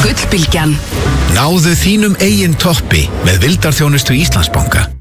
Gullbylgjan. Náðu þínum eigin toppi með vildarþjónustu Íslandsbanka.